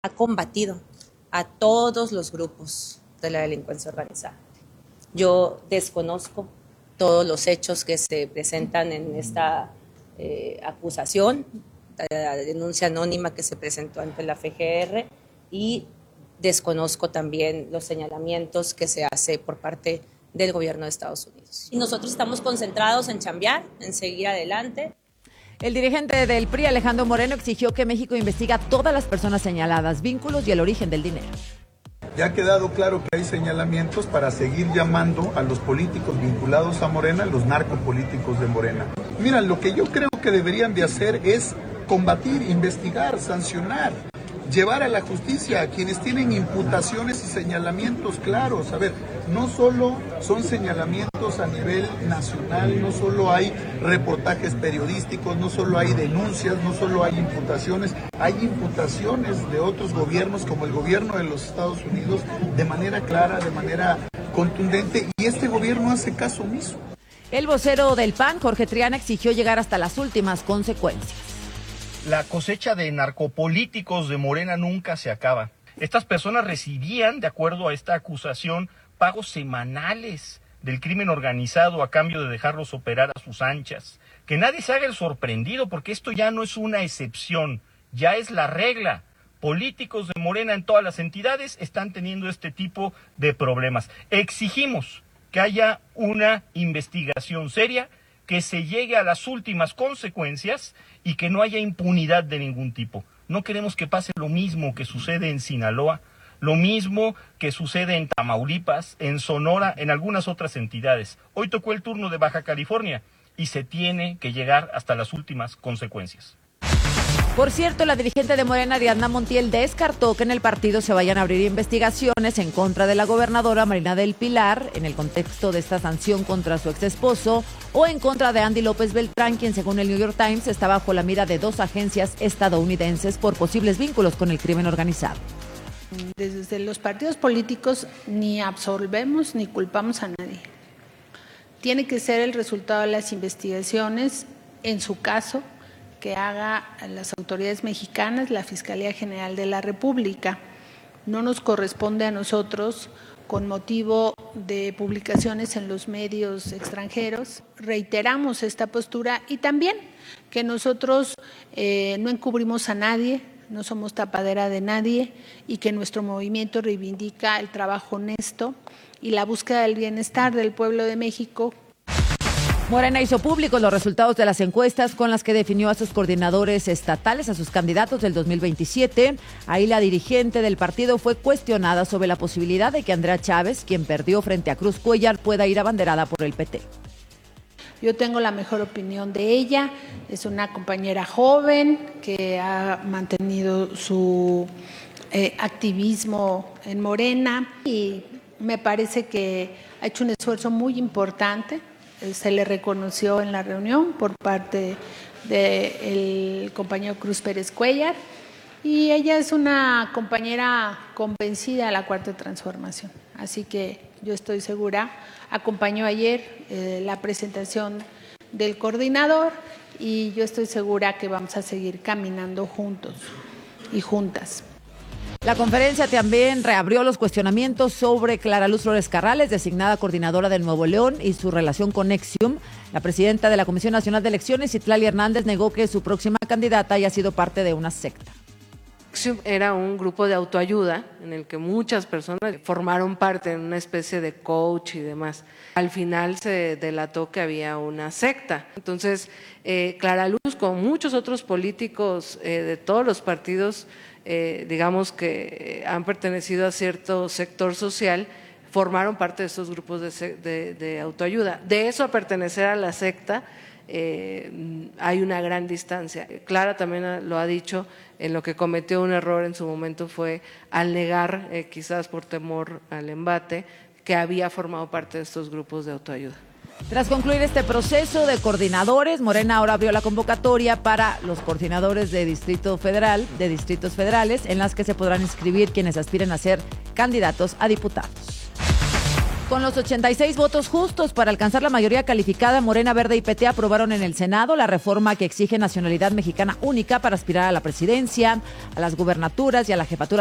ha combatido a todos los grupos de la delincuencia organizada. Yo desconozco todos los hechos que se presentan en esta acusación, la denuncia anónima que se presentó ante la FGR, y desconozco también los señalamientos que se hace por parte del gobierno de Estados Unidos. Y nosotros estamos concentrados en chambear, en seguir adelante. El dirigente del PRI, Alejandro Moreno, exigió que México investigue a todas las personas señaladas, vínculos y el origen del dinero. Ya ha quedado claro que hay señalamientos para seguir llamando a los políticos vinculados a Morena, los narcopolíticos de Morena. Mira, lo que yo creo que deberían de hacer es combatir, investigar, sancionar, llevar a la justicia a quienes tienen imputaciones y señalamientos claros. A ver, no solo son señalamientos a nivel nacional, no solo hay reportajes periodísticos, no solo hay denuncias, no solo hay imputaciones, hay imputaciones de otros gobiernos como el gobierno de los Estados Unidos de manera clara, de manera contundente, y este gobierno hace caso omiso. El vocero del PAN, Jorge Triana, exigió llegar hasta las últimas consecuencias. La cosecha de narcopolíticos de Morena nunca se acaba. Estas personas recibían, de acuerdo a esta acusación, pagos semanales del crimen organizado a cambio de dejarlos operar a sus anchas. Que nadie se haga el sorprendido, porque esto ya no es una excepción, ya es la regla. Políticos de Morena en todas las entidades están teniendo este tipo de problemas. Exigimos que haya una investigación seria, que se llegue a las últimas consecuencias y que no haya impunidad de ningún tipo. No queremos que pase lo mismo que sucede en Sinaloa, lo mismo que sucede en Tamaulipas, en Sonora, en algunas otras entidades. Hoy tocó el turno de Baja California y se tiene que llegar hasta las últimas consecuencias. Por cierto, la dirigente de Morena, Ariadna Montiel, descartó que en el partido se vayan a abrir investigaciones en contra de la gobernadora Marina del Pilar en el contexto de esta sanción contra su exesposo o en contra de Andy López Beltrán, quien según el New York Times está bajo la mira de 2 agencias estadounidenses por posibles vínculos con el crimen organizado. Desde los partidos políticos ni absolvemos ni culpamos a nadie. Tiene que ser el resultado de las investigaciones, en su caso, que haga las autoridades mexicanas, la Fiscalía General de la República. No nos corresponde a nosotros, con motivo de publicaciones en los medios extranjeros. Reiteramos esta postura y también que nosotros no encubrimos a nadie, no somos tapadera de nadie y que nuestro movimiento reivindica el trabajo honesto y la búsqueda del bienestar del pueblo de México. Morena hizo públicos los resultados de las encuestas con las que definió a sus coordinadores estatales, a sus candidatos del 2027. Ahí la dirigente del partido fue cuestionada sobre la posibilidad de que Andrea Chávez, quien perdió frente a Cruz Cuéllar, pueda ir abanderada por el PT. Yo tengo la mejor opinión de ella, es una compañera joven que ha mantenido su activismo en Morena y me parece que ha hecho un esfuerzo muy importante. Se le reconoció en la reunión por parte del compañero Cruz Pérez Cuéllar y ella es una compañera convencida de la Cuarta Transformación. Así que yo estoy segura, acompañó ayer la presentación del coordinador y yo estoy segura que vamos a seguir caminando juntos y juntas. La conferencia también reabrió los cuestionamientos sobre Clara Luz Flores Carrales, designada coordinadora del Nuevo León, y su relación con Nexium. La presidenta de la Comisión Nacional de Elecciones, Citlali Hernández, negó que su próxima candidata haya sido parte de una secta. Nexium era un grupo de autoayuda en el que muchas personas formaron parte en una especie de coach y demás. Al final se delató que había una secta. Entonces, Clara Luz, con muchos otros políticos de todos los partidos, digamos que han pertenecido a cierto sector social, formaron parte de estos grupos de autoayuda. De eso a pertenecer a la secta hay una gran distancia. Clara también lo ha dicho, en lo que cometió un error en su momento fue al negar, quizás por temor al embate, que había formado parte de estos grupos de autoayuda. Tras concluir este proceso de coordinadores, Morena ahora abrió la convocatoria para los coordinadores de distritos federales, en las que se podrán inscribir quienes aspiren a ser candidatos a diputados. Con los 86 votos justos para alcanzar la mayoría calificada, Morena, Verde y PT aprobaron en el Senado la reforma que exige nacionalidad mexicana única para aspirar a la presidencia, a las gubernaturas y a la jefatura